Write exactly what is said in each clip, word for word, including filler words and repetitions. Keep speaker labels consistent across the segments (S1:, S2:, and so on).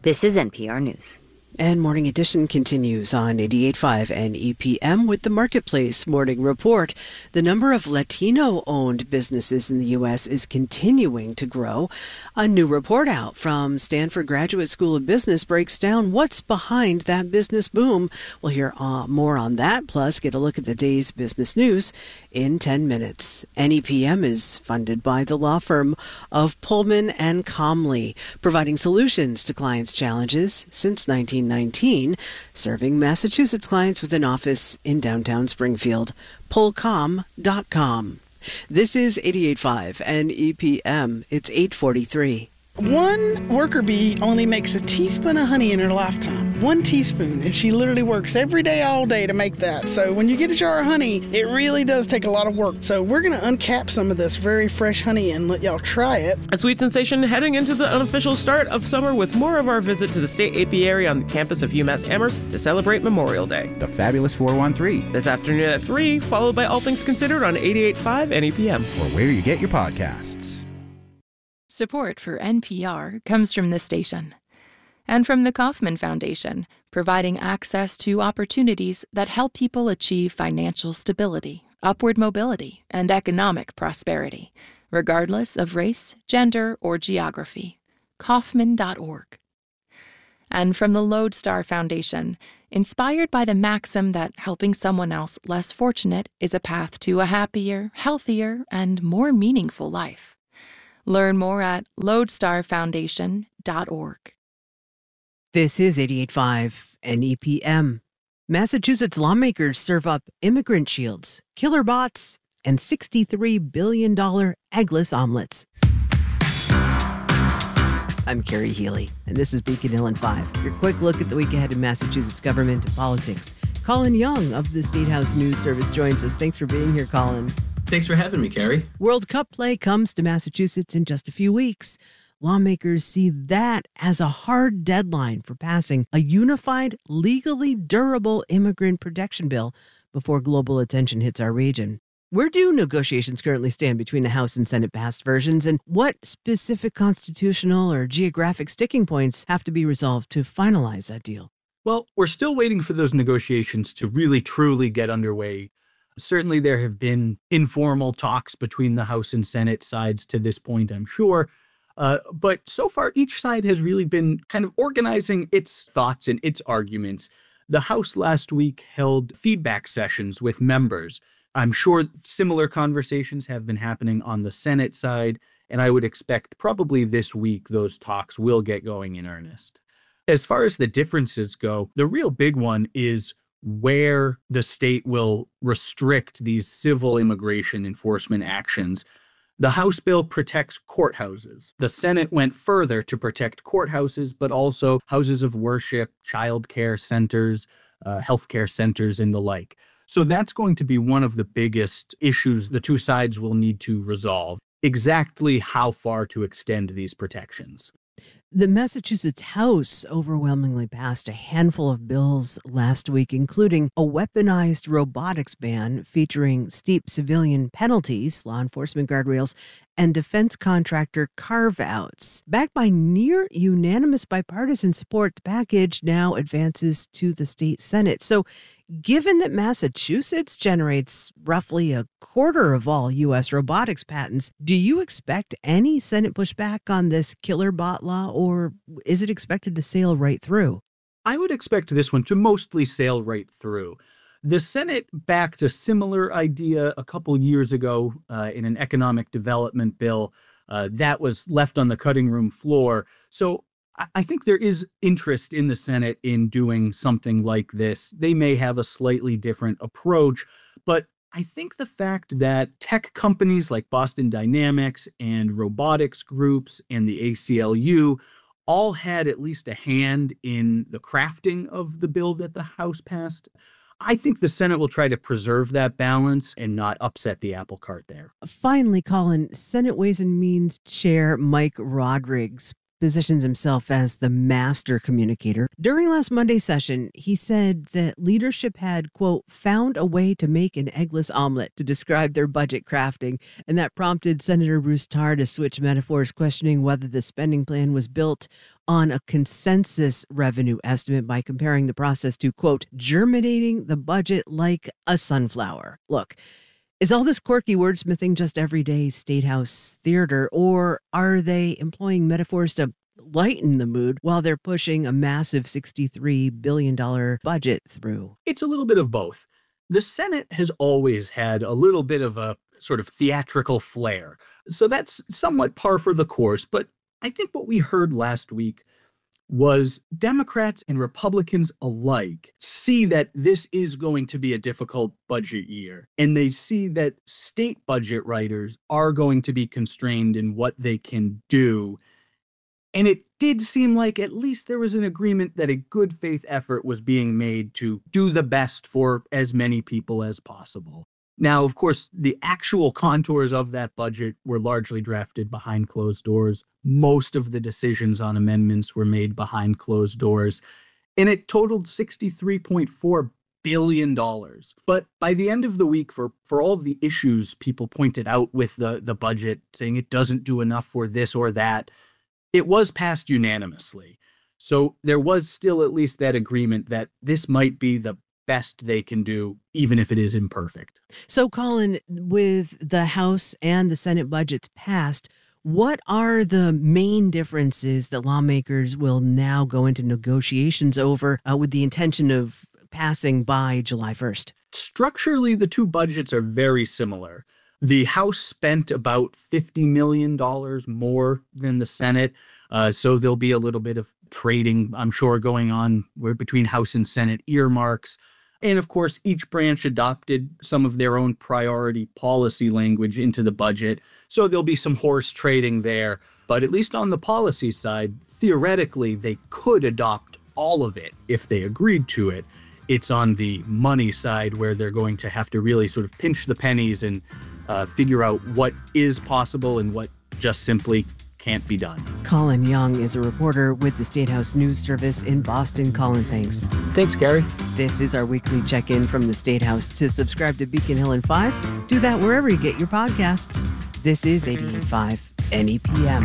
S1: This is N P R News.
S2: And Morning Edition continues on eighty-eight point five and E P M with the Marketplace Morning Report. The number of Latino-owned businesses in the U S is continuing to grow. A new report out from Stanford Graduate School of Business breaks down what's behind that business boom. We'll hear uh, more on that, plus get a look at the day's business news in ten minutes. N E P M is funded by the law firm of Pullman and Comley, providing solutions to clients' challenges since nineteen nineteen, serving Massachusetts clients with an office in downtown Springfield. Pullcom dot com. This is eighty-eight point five and E P M. It's eight forty-three.
S3: One worker bee only makes a teaspoon of honey in her lifetime. One teaspoon. And she literally works every day, all day to make that. So when you get a jar of honey, it really does take a lot of work. So we're going to uncap some of this very fresh honey and let y'all try it.
S4: A sweet sensation heading into the unofficial start of summer with more of our visit to the state apiary on the campus of UMass Amherst to celebrate Memorial Day.
S5: The fabulous four one three.
S4: This afternoon at three, followed by All Things Considered on eighty-eight point five and E P M.
S5: Or where you get your podcasts.
S6: Support for N P R comes from this station and from the Kauffman Foundation, providing access to opportunities that help people achieve financial stability, upward mobility, and economic prosperity, regardless of race, gender, or geography. Kauffman dot org. And from the Lodestar Foundation, inspired by the maxim that helping someone else less fortunate is a path to a happier, healthier, and more meaningful life. Learn more at lodestar foundation dot org.
S2: This is eighty-eight point five and E P M. Massachusetts lawmakers serve up immigrant shields, killer bots, and sixty-three billion dollars eggless omelets. I'm Carrie Healy, and this is Beacon Hill in five. Your quick look at the week ahead in Massachusetts government and politics. Colin Young of the State House News Service joins us. Thanks for being here, Colin.
S7: Thanks for having me, Carrie.
S2: World Cup play comes to Massachusetts in just a few weeks. Lawmakers see that as a hard deadline for passing a unified, legally durable immigrant protection bill before global attention hits our region. Where do negotiations currently stand between the House and Senate passed versions, and what specific constitutional or geographic sticking points have to be resolved to finalize that deal?
S7: Well, we're still waiting for those negotiations to really, truly get underway. Certainly, there have been informal talks between the House and Senate sides to this point, I'm sure. Uh, but so far, each side has really been kind of organizing its thoughts and its arguments. The House last week held feedback sessions with members. I'm sure similar conversations have been happening on the Senate side, and I would expect probably this week those talks will get going in earnest. As far as the differences go, the real big one is where the state will restrict these civil immigration enforcement actions. The House bill protects courthouses. The Senate went further to protect courthouses, but also houses of worship, child care centers, uh, healthcare centers, and the like. So that's going to be one of the biggest issues the two sides will need to resolve. Exactly how far to extend these protections.
S2: The Massachusetts House overwhelmingly passed a handful of bills last week, including a weaponized robotics ban featuring steep civilian penalties, law enforcement guardrails, and defense contractor carve-outs. Backed by near unanimous bipartisan support, the package now advances to the state Senate. So given that Massachusetts generates roughly a quarter of all U S robotics patents, do you expect any Senate pushback on this killer bot law, or is it expected to sail right through?
S7: I would expect this one to mostly sail right through. The Senate backed a similar idea a couple years ago uh, in an economic development bill uh, that was left on the cutting room floor. So I think there is interest in the Senate in doing something like this. They may have a slightly different approach, but I think the fact that tech companies like Boston Dynamics and robotics groups and the A C L U all had at least a hand in the crafting of the bill that the House passed. I think the Senate will try to preserve that balance and not upset the apple cart there.
S2: Finally, Colin, Senate Ways and Means Chair Mike Rodrigues positions himself as the master communicator. During last Monday's session, he said that leadership had, quote, found a way to make an eggless omelet to describe their budget crafting, and that prompted Senator Bruce Tarr to switch metaphors, questioning whether the spending plan was built on a consensus revenue estimate by comparing the process to, quote, germinating the budget like a sunflower. Look, is all this quirky wordsmithing just everyday Statehouse theater, or are they employing metaphors to lighten the mood while they're pushing a massive sixty-three billion dollars budget through?
S7: It's a little bit of both. The Senate has always had a little bit of a sort of theatrical flair, so that's somewhat par for the course. But I think what we heard last week was Democrats and Republicans alike see that this is going to be a difficult budget year, and they see that state budget writers are going to be constrained in what they can do. And it did seem like at least there was an agreement that a good faith effort was being made to do the best for as many people as possible. Now, of course, the actual contours of that budget were largely drafted behind closed doors. Most of the decisions on amendments were made behind closed doors, and it totaled sixty-three point four billion dollars. But by the end of the week, for, for all of the issues people pointed out with the, the budget, saying it doesn't do enough for this or that, it was passed unanimously. So there was still at least that agreement that this might be the best they can do, even if it is imperfect.
S2: So, Colin, with the House and the Senate budgets passed, what are the main differences that lawmakers will now go into negotiations over uh, with the intention of passing by July first?
S7: Structurally, the two budgets are very similar. The House spent about fifty million dollars more than the Senate, uh, so there'll be a little bit of trading, I'm sure, going on where between House and Senate earmarks. And of course, each branch adopted some of their own priority policy language into the budget, so there'll be some horse trading there. But at least on the policy side, theoretically, they could adopt all of it if they agreed to it. It's on the money side where they're going to have to really sort of pinch the pennies and uh, figure out what is possible and what just simply can't be done.
S2: Colin Young is a reporter with the State House News Service in Boston. Colin, thanks.
S7: Thanks, Gary.
S2: This is our weekly check-in from the State House. To subscribe to Beacon Hill and Five, do that wherever you get your podcasts. This is eighty-eight point five N E P M.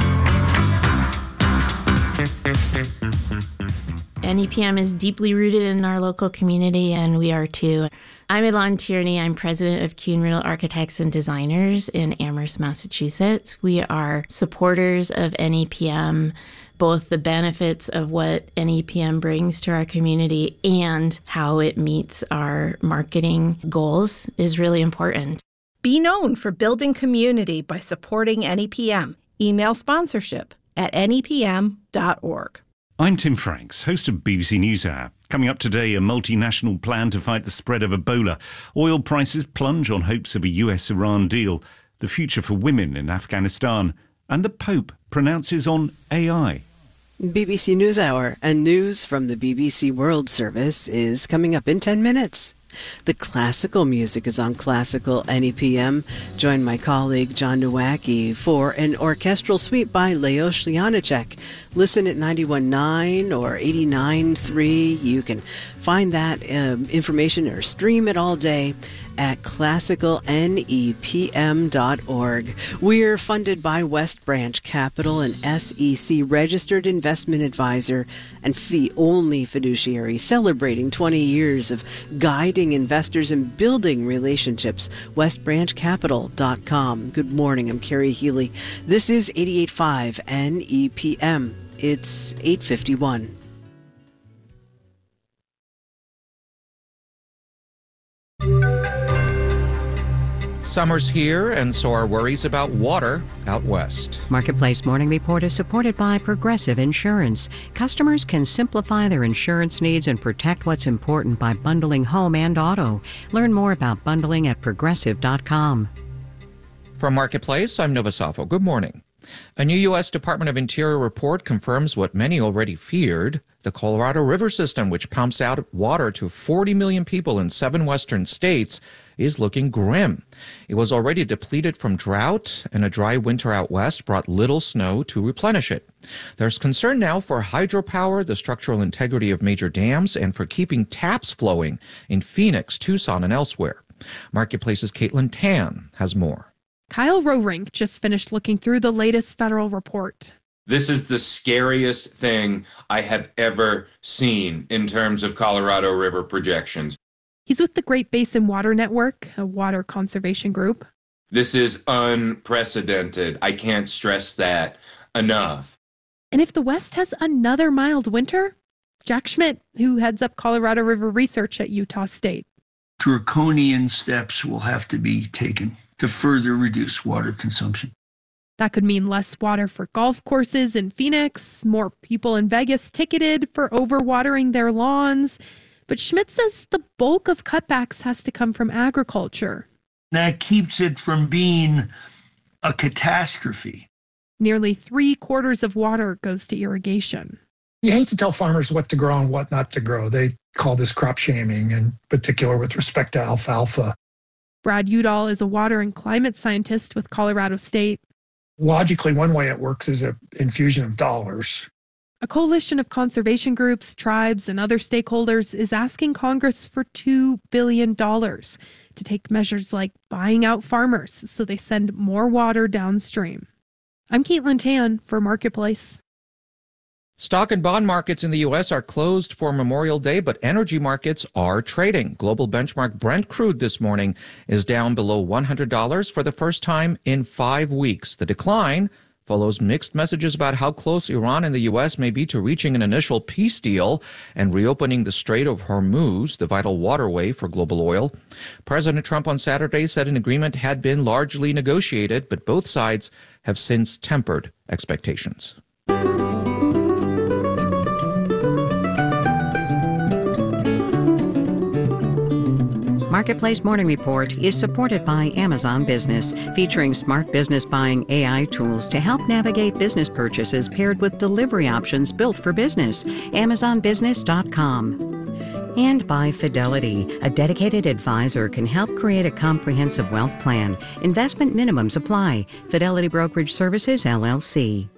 S1: N E P M is deeply rooted in our local community, and we are too. I'm Elon Tierney. I'm president of Kuhn Riddle Architects and Designers in Amherst, Massachusetts. We are supporters of N E P M, both the benefits of what N E P M brings to our community and how it meets our marketing goals is really important.
S8: Be known for building community by supporting N E P M. Email sponsorship at N E P M dot org.
S9: I'm Tim Franks, host of B B C NewsHour. Coming up today, a multinational plan to fight the spread of Ebola. Oil prices plunge on hopes of a U S Iran deal. The future for women in Afghanistan. And the Pope pronounces on A I.
S2: B B C NewsHour and news from the B B C World Service is coming up in ten minutes. The classical music is on Classical N E P M. Join my colleague John Nowacki for an orchestral suite by Leos Janicek. Listen at ninety-one point nine or eighty-nine point three. You can find that um, information or stream it all day at classical N E P M dot org. We're funded by West Branch Capital, an S E C registered investment advisor and fee-only fiduciary, celebrating twenty years of guiding investors and building relationships. west branch capital dot com. Good morning, I'm Carrie Healy. This is eighty-eight point five N E P M. It's eight fifty-one.
S10: Summer's here, and so are worries about water out west.
S11: Marketplace Morning Report is supported by Progressive Insurance. Customers can simplify their insurance needs and protect what's important by bundling home and auto. Learn more about bundling at progressive dot com.
S10: From Marketplace, I'm Nova Safo. Good morning. A new U S Department of Interior report confirms what many already feared. The Colorado River system, which pumps out water to forty million people in seven western states, is looking grim. It was already depleted from drought, and a dry winter out west brought little snow to replenish it. There's concern now for hydropower, the structural integrity of major dams, and for keeping taps flowing in Phoenix, Tucson, and elsewhere. Marketplace's Caitlin Tan has more.
S12: Kyle Rorink just finished looking through the latest federal report.
S13: This is the scariest thing I have ever seen in terms of Colorado River projections.
S12: He's with the Great Basin Water Network, a water conservation group.
S13: This is unprecedented. I can't stress that enough.
S12: And if the West has another mild winter, Jack Schmidt, who heads up Colorado River research at Utah State.
S14: Draconian steps will have to be taken to further reduce water consumption.
S12: That could mean less water for golf courses in Phoenix, more people in Vegas ticketed for overwatering their lawns. But Schmidt says the bulk of cutbacks has to come from agriculture.
S14: That keeps it from being a catastrophe.
S12: Nearly three quarters of water goes to irrigation.
S15: You hate to tell farmers what to grow and what not to grow. They call this crop shaming, in particular with respect to alfalfa.
S12: Brad Udall is a water and climate scientist with Colorado State.
S15: Logically, one way it works is an infusion of dollars.
S12: A coalition of conservation groups, tribes, and other stakeholders is asking Congress for two billion dollars to take measures like buying out farmers so they send more water downstream. I'm Caitlin Tan for Marketplace.
S10: Stock and bond markets in the U S are closed for Memorial Day, but energy markets are trading. Global benchmark Brent crude this morning is down below one hundred dollars for the first time in five weeks. The decline follows mixed messages about how close Iran and the U S may be to reaching an initial peace deal and reopening the Strait of Hormuz, the vital waterway for global oil. President Trump on Saturday said an agreement had been largely negotiated, but both sides have since tempered expectations.
S11: Marketplace Morning Report is supported by Amazon Business, featuring smart business buying A I tools to help navigate business purchases paired with delivery options built for business. Amazon Business dot com. And by Fidelity, a dedicated advisor can help create a comprehensive wealth plan. Investment minimums apply. Fidelity Brokerage Services, L L C.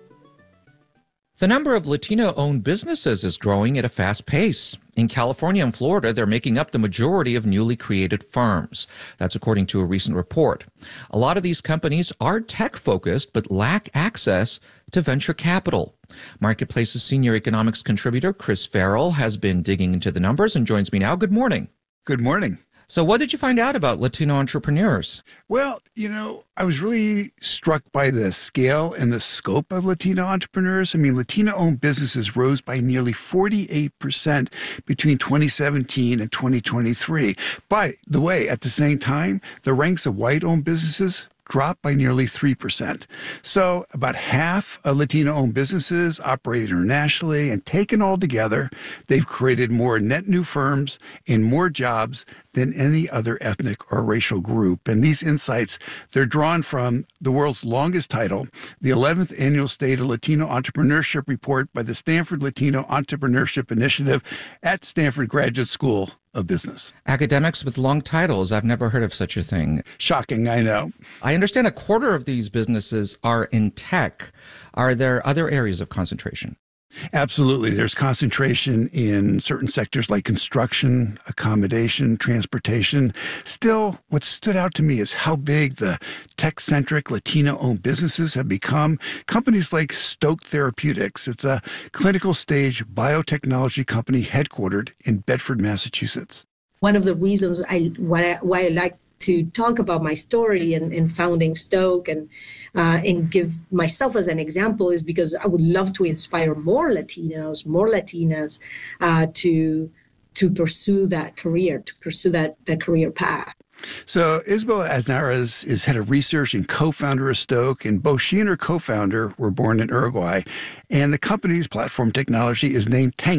S10: The number of Latino-owned businesses is growing at a fast pace. In California and Florida, they're making up the majority of newly created firms. That's according to a recent report. A lot of these companies are tech-focused but lack access to venture capital. Marketplace's senior economics contributor, Chris Farrell, has been digging into the numbers and joins me now. Good morning.
S16: Good morning.
S10: So what did you find out about Latino entrepreneurs?
S16: Well, you know, I was really struck by the scale and the scope of Latino entrepreneurs. I mean, Latino-owned businesses rose by nearly forty-eight percent between twenty seventeen and twenty twenty-three. By the way, at the same time, the ranks of white-owned businesses dropped by nearly three percent. So about half of Latino-owned businesses operate internationally, and taken all together, they've created more net new firms and more jobs than any other ethnic or racial group. And these insights, they're drawn from the world's longest title, the eleventh Annual State of Latino Entrepreneurship Report by the Stanford Latino Entrepreneurship Initiative at Stanford Graduate School of Business.
S10: Academics with long titles. I've never heard of such a thing.
S16: Shocking, I know.
S10: I understand a quarter of these businesses are in tech. Are there other areas of concentration?
S16: Absolutely. There's concentration in certain sectors like construction, accommodation, transportation. Still, what stood out to me is how big the tech-centric Latino-owned businesses have become. Companies like Stoke Therapeutics, it's a clinical stage biotechnology company headquartered in Bedford, Massachusetts.
S17: One of the reasons I why I, why I like to talk about my story and, and founding Stoke and uh, and give myself as an example is because I would love to inspire more Latinos, more Latinas uh, to to pursue that career, to pursue that, that career path.
S16: So Isabel Aznarez is head of research and co-founder of Stoke, and both she and her co-founder were born in Uruguay, and the company's platform technology is named Tango.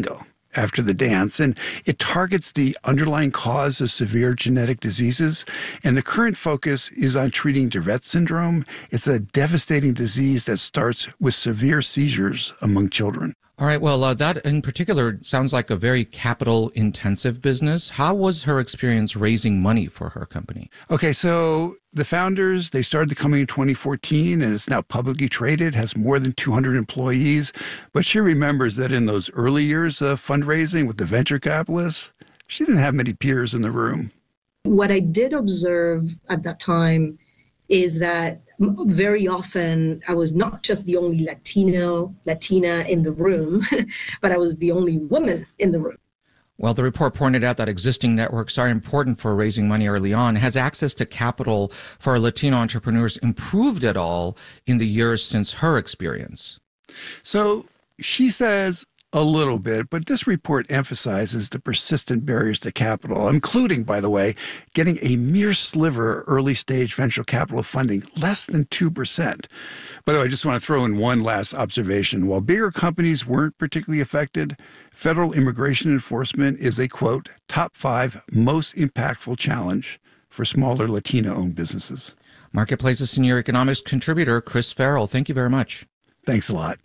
S16: after the dance, and it targets the underlying cause of severe genetic diseases. And the current focus is on treating Dravet syndrome. It's a devastating disease that starts with severe seizures among children.
S10: All right. Well, uh, that in particular sounds like a very capital-intensive business. How was her experience raising money for her company?
S16: Okay, so the founders, they started the company in twenty fourteen, and it's now publicly traded, has more than two hundred employees. But she remembers that in those early years of fundraising with the venture capitalists, she didn't have many peers in the room.
S17: What I did observe at that time is that very often I was not just the only Latino, Latina in the room, but I was the only woman in the room.
S10: Well, the report pointed out that existing networks are important for raising money early on. Has access to capital for Latino entrepreneurs improved at all in the years since her experience?
S16: So she says a little bit, but this report emphasizes the persistent barriers to capital, including, by the way, getting a mere sliver early stage venture capital funding, less than two percent. By the way, I just want to throw in one last observation. While bigger companies weren't particularly affected, federal immigration enforcement is a, quote, top five most impactful challenge for smaller Latino-owned businesses.
S10: Marketplace's senior economics contributor, Chris Farrell, thank you very much.
S16: Thanks a lot.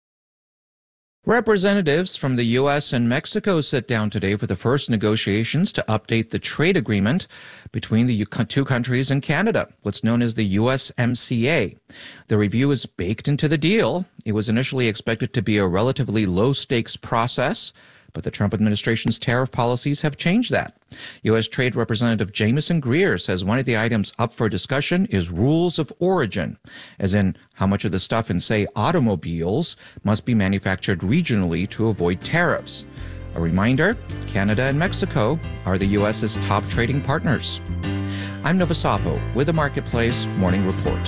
S10: Representatives from the U S and Mexico sit down today for the first negotiations to update the trade agreement between the two countries and Canada, what's known as the U S M C A. The review is baked into the deal. It was initially expected to be a relatively low-stakes process, but the Trump administration's tariff policies have changed that. U S Trade Representative Jamieson Greer says one of the items up for discussion is rules of origin, as in how much of the stuff in, say, automobiles must be manufactured regionally to avoid tariffs. A reminder, Canada and Mexico are the U S's top trading partners. I'm Nova Safo with the Marketplace Morning Report.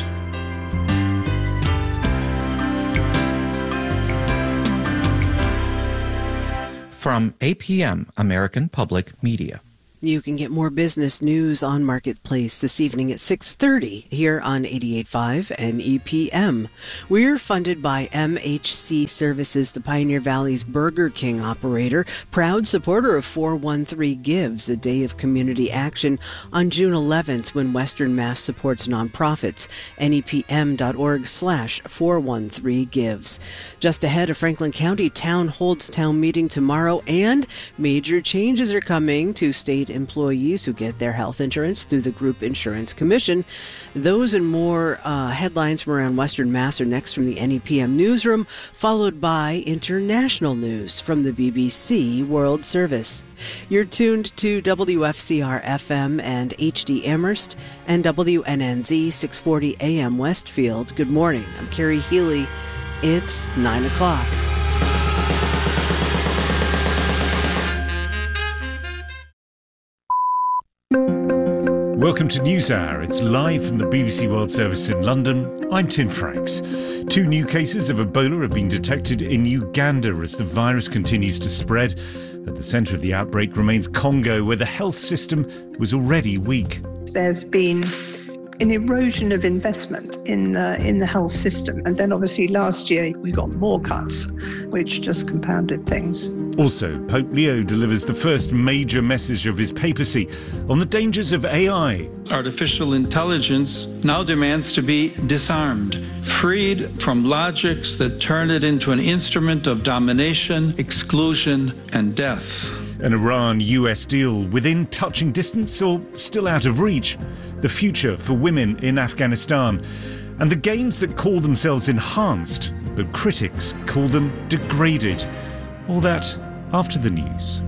S10: From A P M, American Public Media.
S2: You can get more business news on Marketplace this evening at six thirty here on eighty-eight point five and E P M. We're funded by M H C Services, the Pioneer Valley's Burger King operator, proud supporter of four one three Gives, a day of community action on June eleventh when Western Mass supports nonprofits. N E P M dot org slash four one three gives. Just ahead, a Franklin County town holds town meeting tomorrow, and major changes are coming to state employees who get their health insurance through the Group Insurance Commission. Those and more uh, headlines from around Western Mass are next from the N E P M newsroom, followed by international news from the B B C World Service. You're tuned to W F C R F M and H D Amherst and W N N Z six forty A M Westfield. Good morning. I'm Carrie Healy. It's nine o'clock.
S9: Welcome to NewsHour. It's live from the B B C World Service in London. I'm Tim Franks. Two new cases of Ebola have been detected in Uganda as the virus continues to spread. At the centre of the outbreak remains Congo, where the health system was already weak.
S18: There's been an erosion of investment in the, in the health system. And then obviously last year we got more cuts, which just compounded things.
S9: Also, Pope Leo delivers the first major message of his papacy on the dangers of A I.
S19: Artificial intelligence now demands to be disarmed, freed from logics that turn it into an instrument of domination, exclusion, and death.
S9: An Iran-U S deal within touching distance or still out of reach? The future for women in Afghanistan. And the games that call themselves enhanced, but critics call them degraded. All that after the news.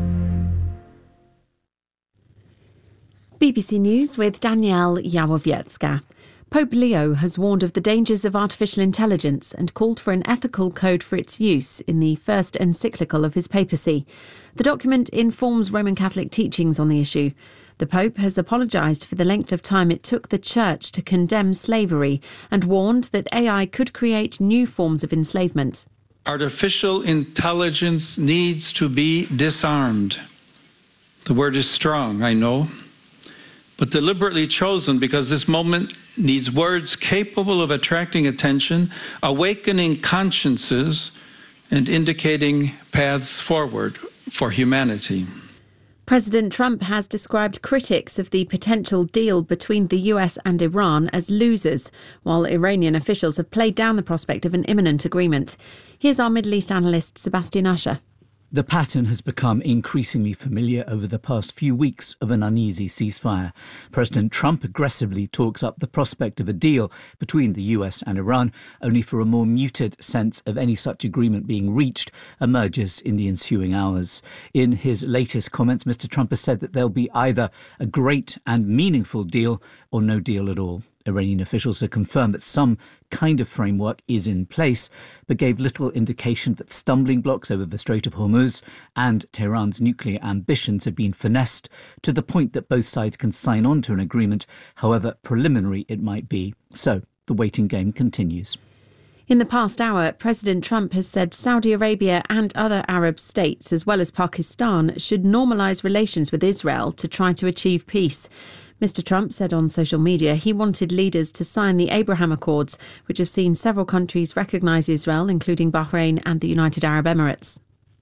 S20: B B C News with Danielle Yawowiecka. Pope Leo has warned of the dangers of artificial intelligence and called for an ethical code for its use in the first encyclical of his papacy. The document informs Roman Catholic teachings on the issue. The Pope has apologised for the length of time it took the Church to condemn slavery and warned that A I could create new forms of enslavement.
S19: Artificial intelligence needs to be disarmed. The word is strong, I know, but deliberately chosen because this moment needs words capable of attracting attention, awakening consciences, and indicating paths forward. for humanity.
S20: President Trump has described critics of the potential deal between the U S and Iran as losers, while Iranian officials have played down the prospect of an imminent agreement. Here's our Middle East analyst, Sebastian Usher.
S21: The pattern has become increasingly familiar over the past few weeks of an uneasy ceasefire. President Trump aggressively talks up the prospect of a deal between the U S and Iran, only for a more muted sense of any such agreement being reached emerges in the ensuing hours. In his latest comments, Mister Trump has said that there'll be either a great and meaningful deal or no deal at all. Iranian officials have confirmed that some kind of framework is in place, but gave little indication that stumbling blocks over the Strait of Hormuz and Tehran's nuclear ambitions have been finessed to the point that both sides can sign on to an agreement, however preliminary it might be. So the waiting game continues.
S20: In the past hour, President Trump has said Saudi Arabia and other Arab states, as well as Pakistan, should normalise relations with Israel to try to achieve peace. Mister Trump said on social media he wanted leaders to sign the Abraham Accords, which have seen several countries recognise Israel, including Bahrain and the United Arab Emirates.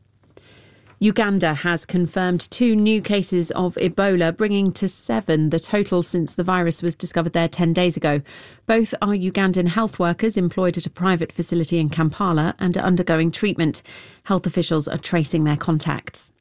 S20: Uganda has confirmed two new cases of Ebola, bringing to seven the total since the virus was discovered there ten days ago. Both are Ugandan health workers employed at a private facility in Kampala and are undergoing treatment. Health officials are tracing their contacts.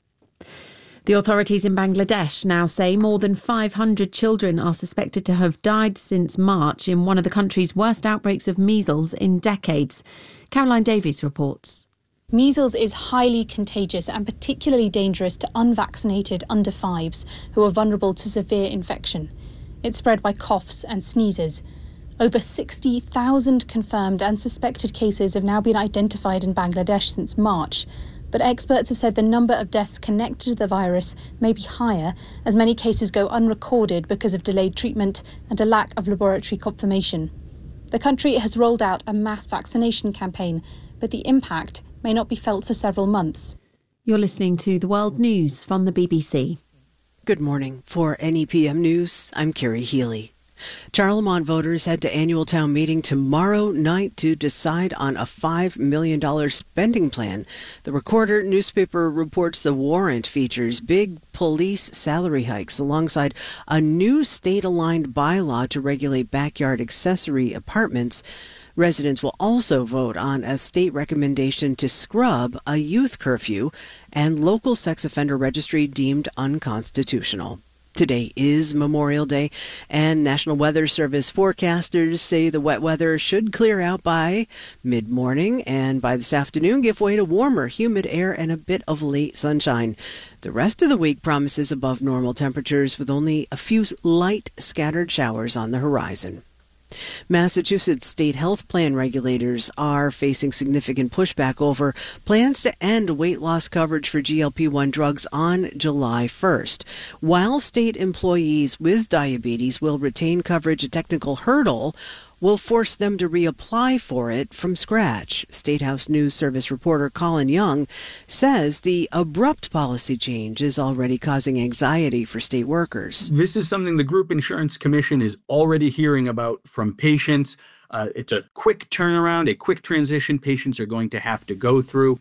S20: The authorities in Bangladesh now say more than five hundred children are suspected to have died since March in one of the country's worst outbreaks of measles in decades. Caroline Davies reports.
S22: Measles is highly contagious and particularly dangerous to unvaccinated under fives who are vulnerable to severe infection. It's spread by coughs and sneezes. Over sixty thousand confirmed and suspected cases have now been identified in Bangladesh since March. But experts have said the number of deaths connected to the virus may be higher, as many cases go unrecorded because of delayed treatment and a lack of laboratory confirmation. The country has rolled out a mass vaccination campaign, but the impact may not be felt for several months.
S20: You're listening to The World News from the B B C.
S2: Good morning. For N E P M News, I'm Carrie Healy. Charlemont voters head to annual town meeting tomorrow night to decide on a five million dollars spending plan. The Recorder newspaper reports the warrant features big police salary hikes alongside a new state-aligned bylaw to regulate backyard accessory apartments. Residents will also vote on a state recommendation to scrub a youth curfew and local sex offender registry deemed unconstitutional. Today is Memorial Day, and National Weather Service forecasters say the wet weather should clear out by mid-morning and by this afternoon give way to warmer, humid air and a bit of late sunshine. The rest of the week promises above normal temperatures with only a few light scattered showers on the horizon. Massachusetts state health plan regulators are facing significant pushback over plans to end weight loss coverage for G L P one drugs on July first. While state employees with diabetes will retain coverage, a technical hurdle will force them to reapply for it from scratch. State House News Service reporter Colin Young says the abrupt policy change is already causing anxiety for state workers.
S7: This is something the Group Insurance Commission is already hearing about from patients. Uh, it's a quick turnaround, a quick transition patients are going to have to go through.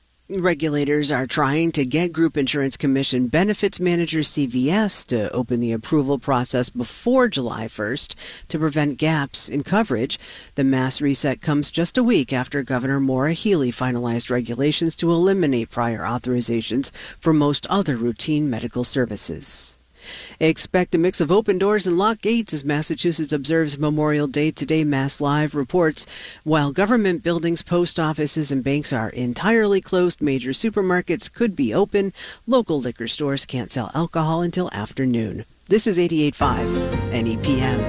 S2: Regulators are trying to get Group Insurance Commission benefits manager C V S to open the approval process before July first to prevent gaps in coverage. The mass reset comes just a week after Governor Maura Healey finalized regulations to eliminate prior authorizations for most other routine medical services. Expect a mix of open doors and locked gates as Massachusetts observes Memorial Day today. Mass Live reports while government buildings, post offices, and banks are entirely closed, major supermarkets could be open. Local liquor stores can't sell alcohol until afternoon. This is eighty-eight point five N E P M.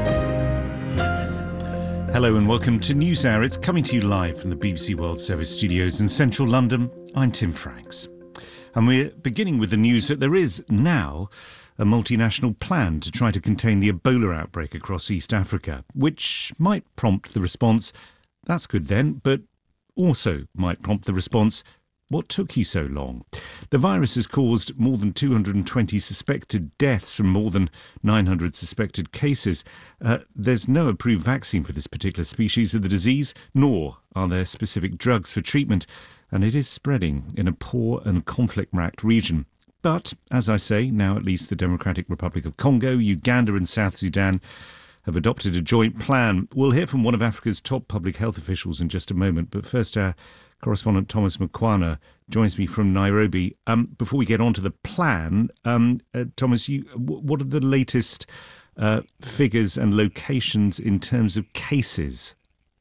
S9: Hello and welcome to NewsHour. It's coming to you live from the B B C World Service studios in central London. I'm Tim Franks. And we're beginning with the news that there is now a multinational plan to try to contain the Ebola outbreak across East Africa, which might prompt the response, that's good then, but also might prompt the response, what took you so long? The virus has caused more than two hundred twenty suspected deaths from more than nine hundred suspected cases. Uh, there's no approved vaccine for this particular species of the disease, nor are there specific drugs for treatment. and it is spreading in a poor and conflict-racked region. But, as I say, now at least the Democratic Republic of Congo, Uganda and South Sudan have adopted a joint plan. We'll hear from one of Africa's top public health officials in just a moment, but first our correspondent Thomas Mukwana joins me from Nairobi. Um, before we get on to the plan, um, uh, Thomas, you, w- what are the latest uh, figures and locations in terms of cases?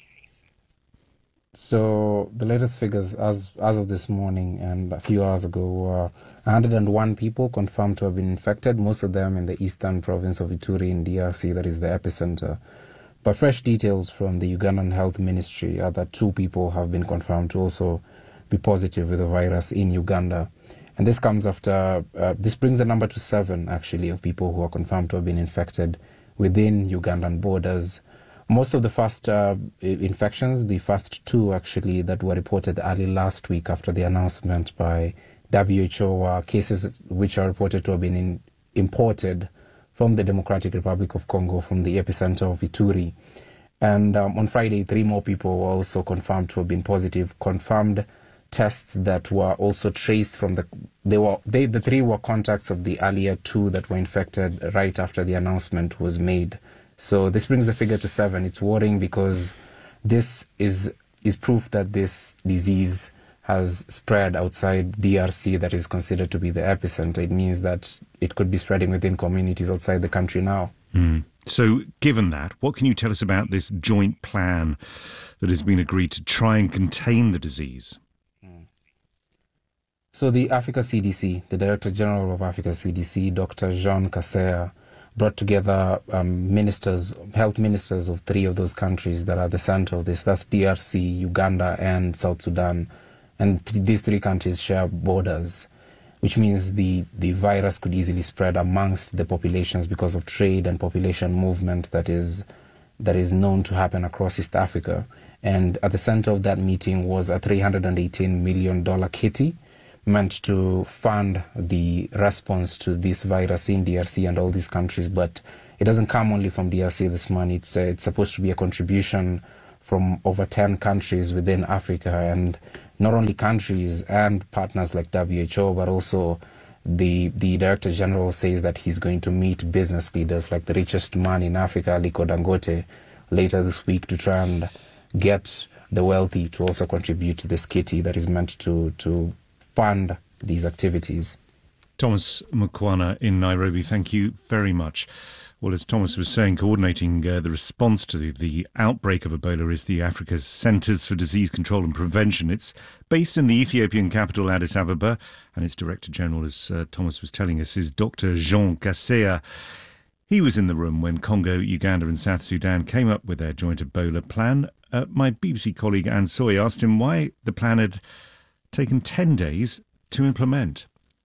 S3: So the latest figures as as of this morning and a few hours ago were one hundred one people confirmed to have been infected, most of them in the eastern province of Ituri in D R C, that is the epicenter. But fresh details from the Ugandan Health Ministry are that two people have been confirmed to also be positive with the virus in Uganda. And this comes after, uh, this brings the number to seven actually of people who are confirmed to have been infected within Ugandan borders. Most of the first uh, infections, the first two actually that were reported early last week after the announcement by W H O, are cases which are reported to have been in, imported from the Democratic Republic of Congo, from the epicenter of Ituri. And um, on Friday, three more people were also confirmed to have been positive, confirmed tests that were also traced from the, they were, they, the three were contacts of the earlier two that were infected right after the announcement was made. So this brings the figure to seven. It's worrying because this is is proof that this disease has spread outside D R C, that is considered to be the epicenter. It means that it could be spreading within communities outside the country now.
S9: Mm. So given that, what can you tell us about this joint plan that has been agreed to try and contain the disease?
S3: So the Africa C D C, the Director General of Africa C D C, Doctor Jean Kaseya, brought together um, ministers, health ministers of three of those countries that are the center of this. That's D R C, Uganda, and South Sudan. And th- these three countries share borders, which means the, the virus could easily spread amongst the populations because of trade and population movement that is that is known to happen across East Africa. And at the center of that meeting was a three hundred eighteen million dollars kitty meant to fund the response to this virus in D R C and all these countries. But it doesn't come only from D R C, this money. It's, uh, it's supposed to be a contribution from over ten countries within Africa, and not only countries and partners like W H O, but also the the Director General says that he's going to meet business leaders like the richest man in Africa, Aliko Dangote, later this week to try and get the wealthy to also contribute to this kitty that is meant to to fund these activities.
S9: Thomas Mukwana in Nairobi, thank you very much. Well, as Thomas was saying, coordinating uh, the response to the, the outbreak of Ebola is the Africa's Centres for Disease Control and Prevention. It's based in the Ethiopian capital, Addis Ababa, and its Director General, as uh, Thomas was telling us, is Doctor Jean Kaseya. He was in the room when Congo, Uganda and South Sudan came up with their joint Ebola plan. Uh, my B B C colleague Anne Soy asked him why the plan had taken ten days to implement.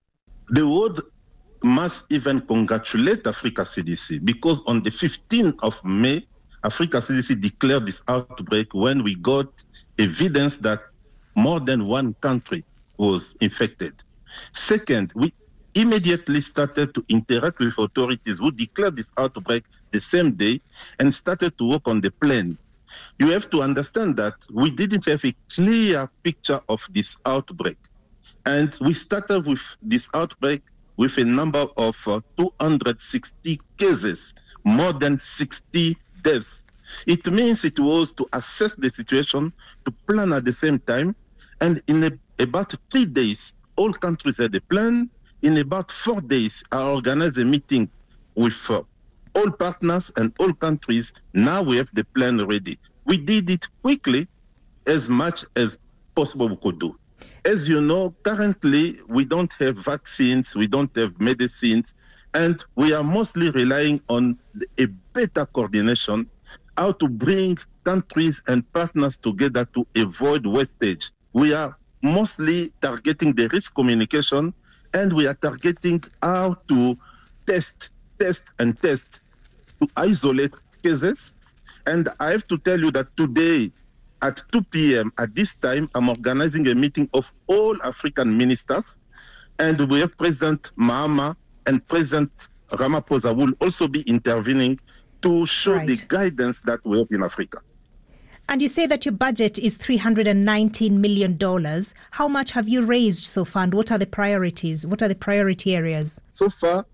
S4: The world must even congratulate Africa C D C, because on the fifteenth of May, Africa C D C declared this outbreak when we got evidence that more than one country was infected. Second, we immediately started to interact with authorities who declared this outbreak the same day and started to work on the plan. You have to understand that we didn't have a clear picture of this outbreak. And we started with this outbreak with a number of uh, two hundred sixty cases, more than sixty deaths. It means it was to assess the situation, to plan at the same time. And in a, about three days, all countries had a plan. In about four days, I organized a meeting with uh, all partners and all countries. Now we have the plan ready. We did it quickly, as much as possible we could do. As you know, currently we don't have vaccines, we don't have medicines, and we are mostly relying on a better coordination, how to bring countries and partners together to avoid wastage. We are mostly targeting the risk communication, and we are targeting how to test, test, and test to isolate cases. And I have to tell you that today, at two p.m. at this time, I'm organizing a meeting of all African ministers, and we have President Mahama and President Ramaphosa will also be intervening to show right. the guidance that we have in Africa.
S5: And you say that your budget is three hundred nineteen million dollars. How much have you raised so far, and what are the priorities? What are the priority areas?
S4: So far,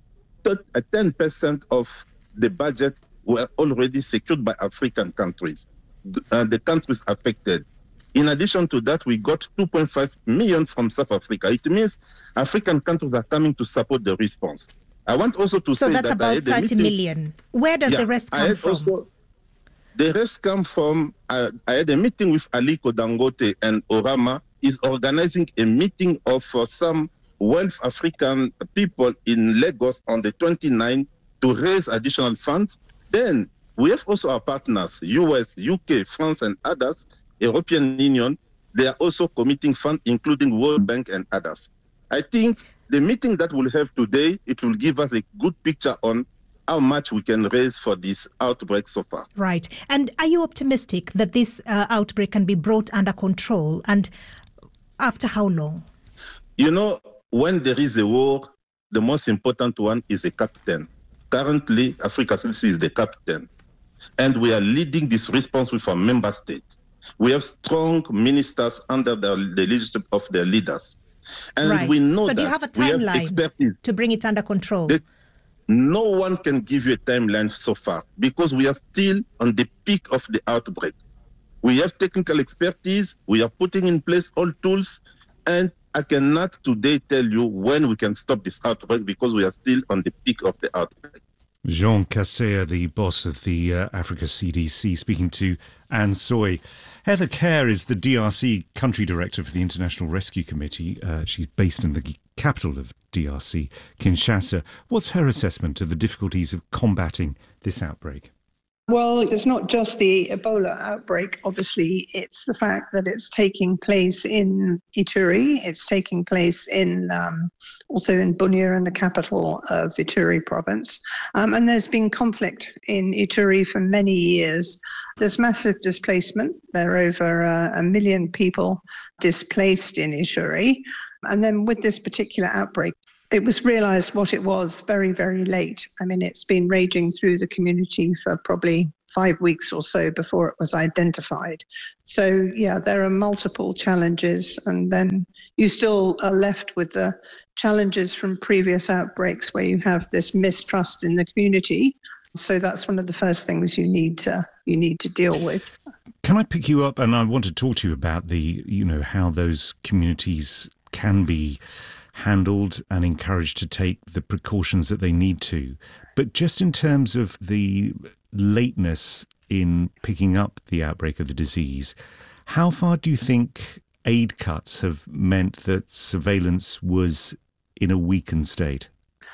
S4: ten percent of the budget were already secured by African countries, uh, the countries affected. In addition to that, we got two point five million from South Africa. It means African countries are coming to support the response. I want also to
S5: so
S4: say
S5: that's
S4: that
S5: about
S4: I had a
S5: thirty
S4: meeting,
S5: million. Where does
S4: yeah,
S5: the rest
S4: I
S5: come
S4: had
S5: from?
S4: Also, the rest come from, uh, I had a meeting with Aliko Dangote, and Orama is organizing a meeting of uh, some Wealth African people in Lagos on the twenty-ninth to raise additional funds. Then we have also our partners, U S, U K, France, and others, European Union. They are also committing funds, including World Bank and others. I think the meeting that we'll have today, it will give us a good picture on how much we can raise for this outbreak so far.
S5: Right. And are you optimistic that this uh, outbreak can be brought under control? And after how long?
S4: You know, when there is a war, the most important one is a captain. Currently, Africa C D C is the captain. And we are leading this response with our member states. We have strong ministers under the, the leadership of their leaders. And
S5: right.
S4: we know
S5: so
S4: that
S5: do you have a
S4: we have
S5: timeline
S4: expertise
S5: to bring it under control?
S4: The, no one can give you a timeline so far because we are still on the peak of the outbreak. We have technical expertise. We are putting in place all tools. And I cannot today tell you when we can stop this outbreak because we are still on the peak of the outbreak.
S9: Jean Kaseya, the boss of the uh, Africa C D C, speaking to Anne Soy. Heather Kerr is the D R C country director for the International Rescue Committee. Uh, she's based in the capital of D R C, Kinshasa. What's her assessment of the difficulties of combating this outbreak?
S18: Well, it's not just the Ebola outbreak. Obviously, it's the fact that it's taking place in Ituri. It's taking place in um, also in Bunia, in the capital of Ituri province. Um, and there's been conflict in Ituri for many years. There's massive displacement. There are over uh, a million people displaced in Ituri. And then with this particular outbreak, it was realized what it was very, very late. I mean, it's been raging through the community for probably five weeks or so before it was identified. So, yeah, there are multiple challenges. And then you still are left with the challenges from previous outbreaks where you have this mistrust in the community. So that's one of the first things you need to you need to deal with.
S9: Can I pick you up? And I want to talk to you about the, you know, how those communities can be handled and encouraged to take the precautions that they need to. But just in terms of the lateness in picking up the outbreak of the disease, how far do you think aid cuts have meant that surveillance was in a weakened state?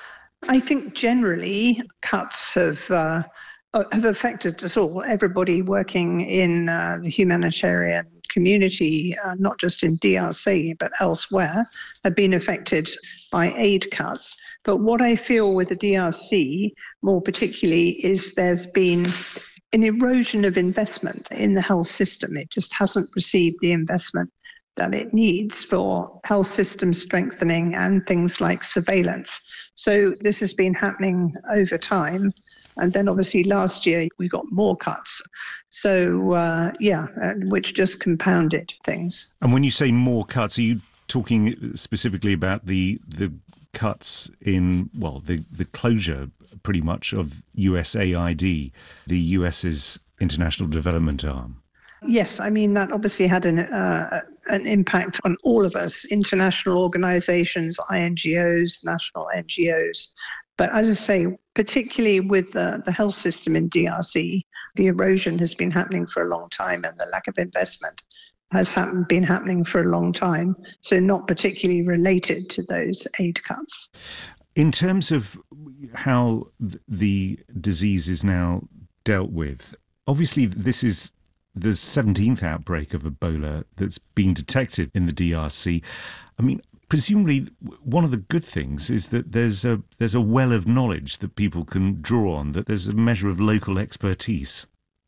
S18: I think generally cuts have uh, have affected us all. Everybody working in uh, the humanitarian community, uh, not just in D R C, but elsewhere, have been affected by aid cuts. But what I feel with the D R C, more particularly, is there's been an erosion of investment in the health system. It just hasn't received the investment that it needs for health system strengthening and things like surveillance. So this has been happening over time. And then obviously last year we got more cuts. So, uh, yeah, which just compounded things.
S9: And when you say more cuts, are you talking specifically about the the cuts in, well, the, the closure pretty much of U S A I D, the U S's international development arm?
S18: Yes, I mean, that obviously had an uh, an impact on all of us, international organizations, I N G Os, national N G Os. But as I say, particularly with the, the health system in D R C, the erosion has been happening for a long time and the lack of investment has happened, been happening for a long time. So not particularly related to those aid cuts.
S9: In terms of how the disease is now dealt with, obviously this is the seventeenth outbreak of Ebola that's been detected in the D R C. I mean, presumably one of the good things is that there's a there's a well of knowledge that people can draw on, that there's a measure of local expertise.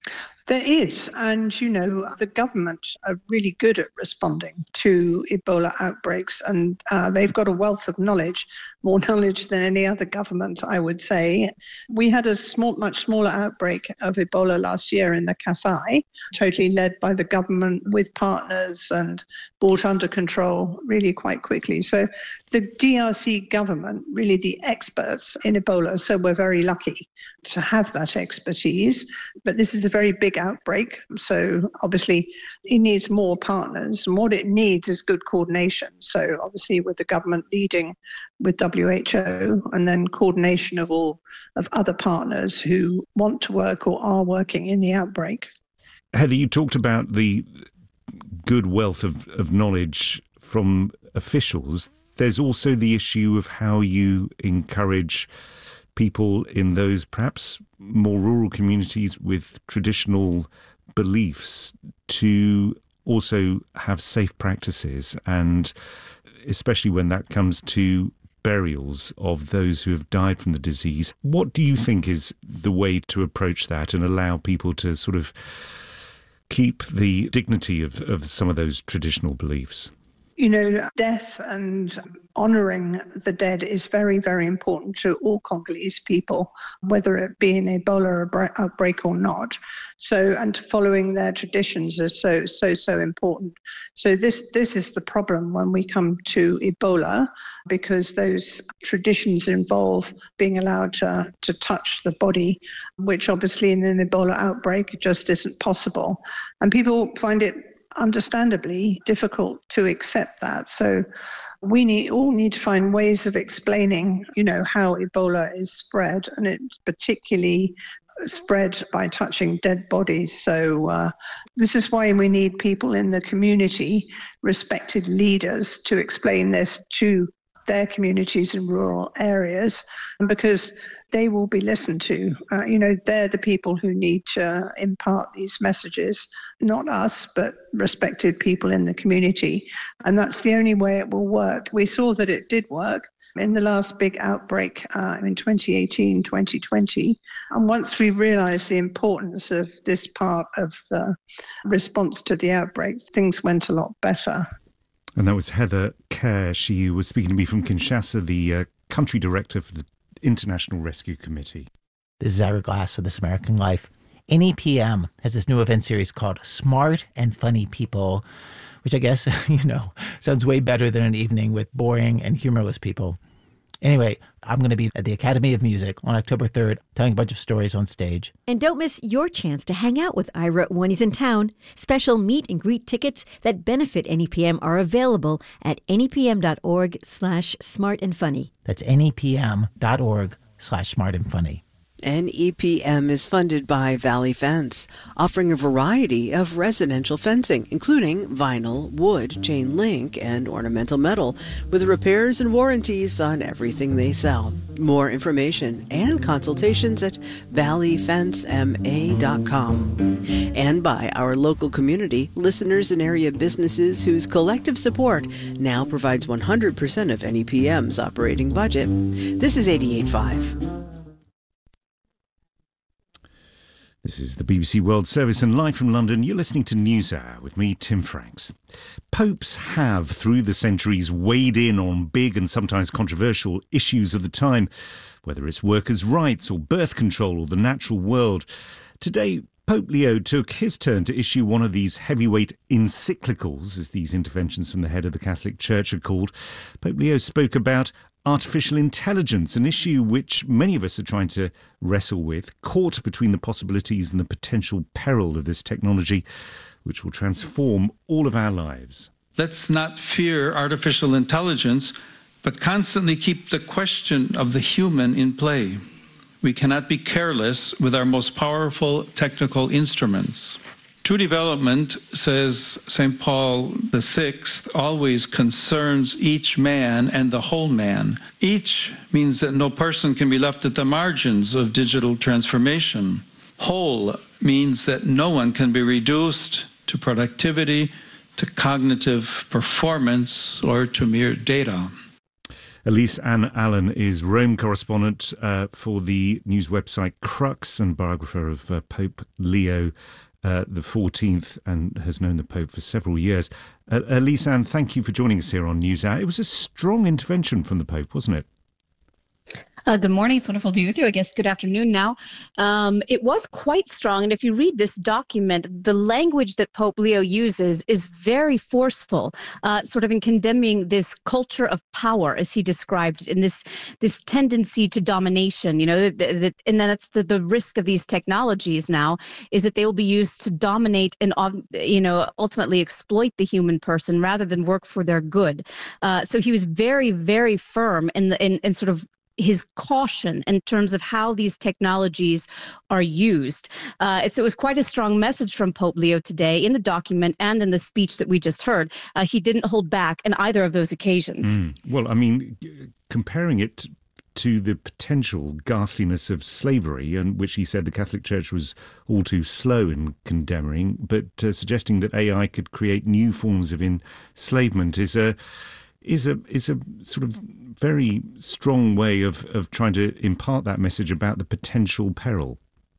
S18: There is. And, you know, the government are really good at responding to Ebola outbreaks. And uh, they've got a wealth of knowledge, more knowledge than any other government, I would say. We had a small, much smaller outbreak of Ebola last year in the Kasai, totally led by the government with partners and brought under control really quite quickly. So the D R C government, really the experts in Ebola, so we're very lucky to have that expertise. But this is a very big outbreak, so obviously it needs more partners, and what it needs is good coordination. So obviously with the government leading with W H O, and then coordination of all of other partners who want to work or are working in the outbreak.
S9: Heather, you talked about the good wealth of, of knowledge from officials. There's also the issue of how you encourage people in those perhaps more rural communities with traditional beliefs to also have safe practices, and especially when that comes to burials of those who have died from the disease. What do you think is the way to approach that and allow people to sort of keep the dignity of, of some of those traditional beliefs?
S18: You know, death and honouring the dead is very, very important to all Congolese people, whether it be an Ebola outbreak or not. So, and following their traditions is so, so, so important. So this, this is the problem when we come to Ebola, because those traditions involve being allowed to, to touch the body, which obviously in an Ebola outbreak just isn't possible. And people find it understandably difficult to accept that. So we need, all need to find ways of explaining, you know, how Ebola is spread, and it's particularly spread by touching dead bodies. So uh, this is why we need people in the community, respected leaders, to explain this to their communities in rural areas, because they will be listened to. Uh, you know, they're the people who need to impart these messages, not us, but respected people in the community. And that's the only way it will work. We saw that it did work in the last big outbreak uh, in twenty eighteen, twenty twenty. And once we realized the importance of this part of the response to the outbreak, things went a lot better.
S9: And that was Heather Kerr. She was speaking to me from Kinshasa, the uh, country director for the International Rescue Committee.
S1: This is Ira Glass for This American Life. N E P M has this new event series called Smart and Funny People, which I guess, you know, sounds way better than an evening with boring and humorless people. Anyway, I'm going to be at the Academy of Music on October third, telling a bunch of stories on stage.
S6: And don't miss your chance to hang out with Ira when he's in town. Special meet and greet tickets that benefit N E P M are available at nepm.org slash smart and funny.
S1: That's nepm.org slash smart and funny.
S2: N E P M is funded by Valley Fence, offering a variety of residential fencing, including vinyl, wood, chain link, and ornamental metal, with repairs and warranties on everything they sell. More information and consultations at valley fence m a dot com. And by our local community, listeners and area businesses whose collective support now provides one hundred percent of N E P M's operating budget. This is eighty-eight point five.
S9: This is the B B C World Service, and live from London, you're listening to NewsHour with me, Tim Franks. Popes have, through the centuries, weighed in on big and sometimes controversial issues of the time, whether it's workers' rights or birth control or the natural world. Today, Pope Leo took his turn to issue one of these heavyweight encyclicals, as these interventions from the head of the Catholic Church are called. Pope Leo spoke about artificial intelligence, an issue which many of us are trying to wrestle with, caught between the possibilities and the potential peril of this technology, which will transform all of our lives.
S19: Let's not fear artificial intelligence, but constantly keep the question of the human in play. We cannot be careless with our most powerful technical instruments. True development, says Saint Paul the Sixth, always concerns each man and the whole man. Each means that no person can be left at the margins of digital transformation. Whole means that no one can be reduced to productivity, to cognitive performance, or to mere data.
S9: Elise Ann Allen is Rome correspondent uh, for the news website Crux and biographer of uh, Pope Leo uh, the fourteenth and has known the Pope for several years. Uh, uh, Lisa-Ann, thank you for joining us here on NewsHour. It was a strong intervention from the Pope, wasn't it?
S8: Uh, good morning. It's wonderful to be with you. I guess good afternoon now. Um, it was quite strong. And if you read this document, the language that Pope Leo uses is very forceful, uh, sort of in condemning this culture of power, as he described it, and this this tendency to domination. You know, that, that, and then that's the, the risk of these technologies now, is that they will be used to dominate and, you know, ultimately exploit the human person rather than work for their good. Uh, so he was very, very firm in the in, in sort of his caution in terms of how these technologies are used. Uh, so it was quite a strong message from Pope Leo today in the document and in the speech that we just heard. Uh, he didn't hold back in either of those occasions.
S9: Mm. Well, I mean, comparing it to the potential ghastliness of slavery, and which he said the Catholic Church was all too slow in condemning, but uh, suggesting that A I could create new forms of enslavement is a is a is a sort of very strong way of, of trying to impart that message about the potential peril.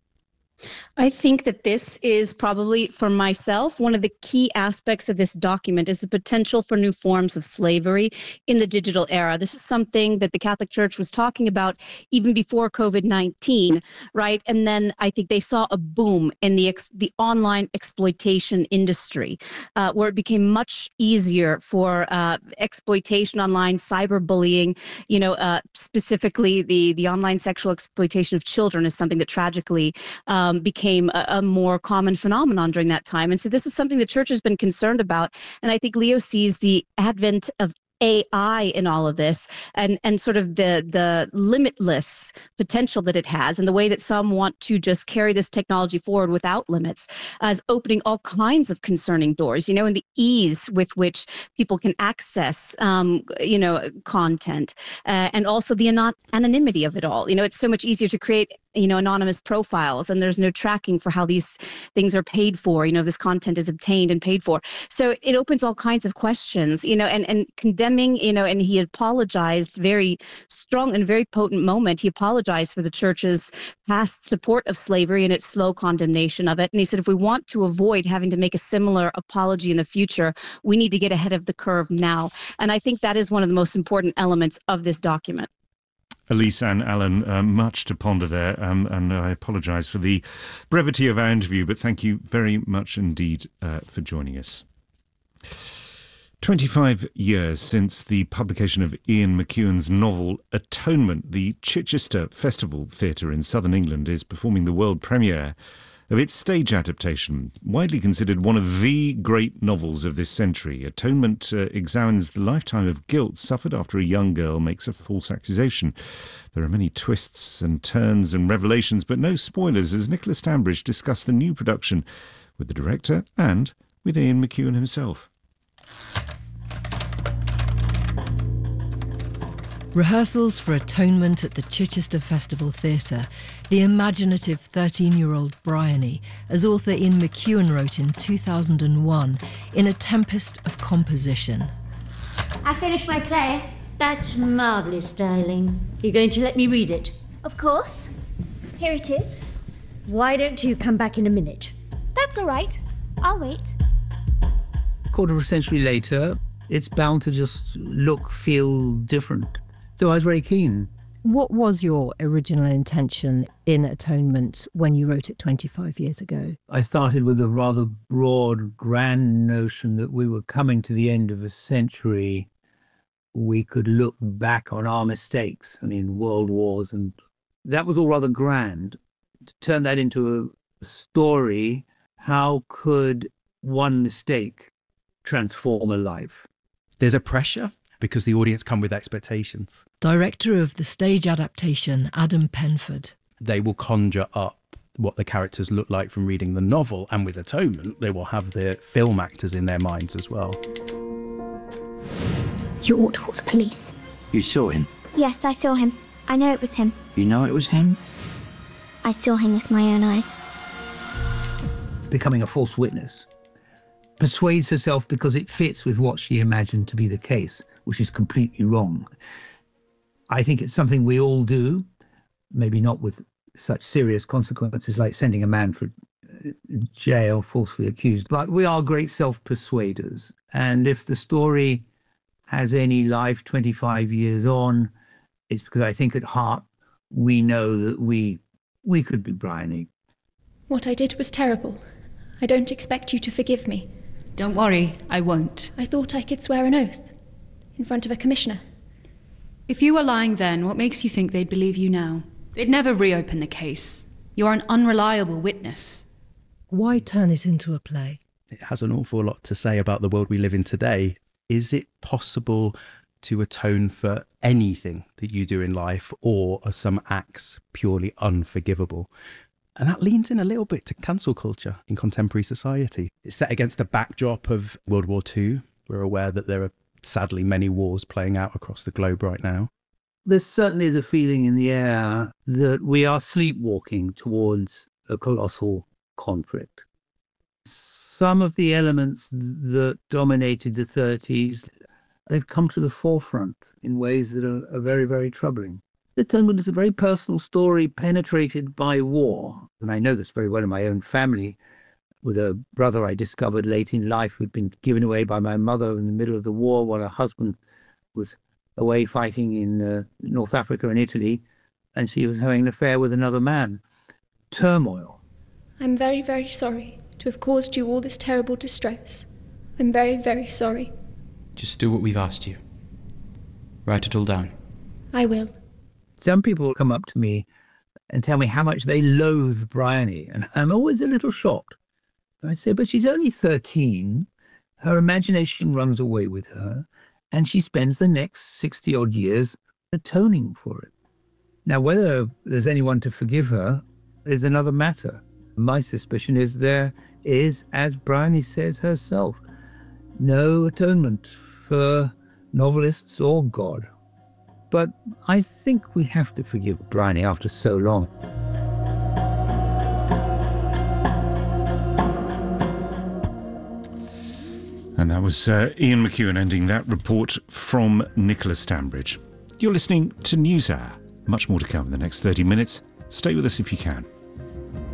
S8: I think that this is probably, for myself, one of the key aspects of this document is the potential for new forms of slavery in the digital era. This is something that the Catholic Church was talking about even before COVID nineteen, right? And then I think they saw a boom in the ex- the online exploitation industry, uh, where it became much easier for uh, exploitation online, cyberbullying, you know, uh, specifically the, the online sexual exploitation of children is something that tragically um, became a, a more common phenomenon during that time. And so this is something the church has been concerned about. And I think Leo sees the advent of A I in all of this, and and sort of the the limitless potential that it has, and the way that some want to just carry this technology forward without limits, as opening all kinds of concerning doors, you know, and the ease with which people can access, um, you know, content, uh, and also the anon- anonymity of it all. You know, it's so much easier to create, you know, anonymous profiles, and there's no tracking for how these things are paid for. You know, this content is obtained and paid for. So it opens all kinds of questions, you know, and, and condemning, you know, and he apologized very strong and very potent moment. He apologized for the church's past support of slavery and its slow condemnation of it. And he said, if we want to avoid having to make a similar apology in the future, we need to get ahead of the curve now. And I think that is one of the most important elements of this document.
S9: Lisa-Ann Allen, uh, much to ponder there, um, and I apologise for the brevity of our interview, but thank you very much indeed uh, for joining us. twenty-five years since the publication of Ian McEwan's novel Atonement, the Chichester Festival Theatre in southern England is performing the world premiere of its stage adaptation, widely considered one of the great novels of this century. Atonement uh, examines the lifetime of guilt suffered after a young girl makes a false accusation. There are many twists and turns and revelations, but no spoilers, as Nicholas Tambridge discussed the new production with the director and with Ian McEwan himself.
S13: Rehearsals for Atonement at the Chichester Festival Theatre. The imaginative thirteen-year-old Bryony, as author Ian McEwan wrote in two thousand one, in a tempest of composition.
S23: I finished my play. That's marvellous, darling. You're going to let me read it?
S24: Of course. Here it is.
S23: Why don't you come back in a minute?
S24: That's all right. I'll wait.
S25: Quarter of a century later, it's bound to just look, feel different. So I was very keen.
S13: What was your original intention in Atonement when you wrote it twenty-five years ago?
S25: I started with a rather broad, grand notion that we were coming to the end of a century. We could look back on our mistakes, I mean, world wars, and that was all rather grand. To turn that into a story, how could one mistake transform a life?
S26: There's a pressure because the audience come with expectations.
S13: Director of the stage adaptation, Adam Penford.
S26: They will conjure up what the characters look like from reading the novel, and with Atonement, they will have the film actors in their minds as well.
S24: You ought to call the police.
S27: You saw him?
S24: Yes, I saw him. I know it was him.
S27: You know it was him?
S24: I saw him with my own eyes.
S25: Becoming a false witness. Persuades herself because it fits with what she imagined to be the case, which is completely wrong. I think it's something we all do, maybe not with such serious consequences like sending a man for jail, falsely accused. But we are great self-persuaders. And if the story has any life twenty-five years on, it's because I think at heart we know that we we could be Bryony.
S10: What I did was terrible. I don't expect you to forgive me.
S11: Don't worry, I won't.
S10: I thought I could swear an oath in front of a commissioner.
S11: If you were lying then, what makes you think they'd believe you now? They'd never reopen the case. You are an unreliable witness.
S13: Why turn it into a play?
S26: It has an awful lot to say about the world we live in today. Is it possible to atone for anything that you do in life, or are some acts purely unforgivable? And that leans in a little bit to cancel culture in contemporary society. It's set against the backdrop of World War Two. We're aware that there are sadly many wars playing out across the globe right now.
S25: There certainly is a feeling in the air that we are sleepwalking towards a colossal conflict. Some of the elements that dominated the thirties, they've come to the forefront in ways that are, are very, very troubling. The Atonement is a very personal story penetrated by war. And I know this very well in my own family, with a brother I discovered late in life who'd been given away by my mother in the middle of the war while her husband was away fighting in uh, North Africa and Italy, and she was having an affair with another man. Turmoil.
S10: I'm very, very sorry to have caused you all this terrible distress. I'm very, very sorry.
S12: Just do what we've asked you. Write it all down.
S10: I will.
S25: Some people come up to me and tell me how much they loathe Bryony, and I'm always a little shocked. I say, but she's only thirteen. Her imagination runs away with her, and she spends the next sixty-odd years atoning for it. Now, whether there's anyone to forgive her is another matter. My suspicion is there is, as Bryony says herself, no atonement for novelists or God. But I think we have to forgive Bryony after so long.
S9: And that was uh, Ian McEwan ending that report from Nicholas Stanbridge. You're listening to NewsHour. Much more to come in the next thirty minutes. Stay with us if you can.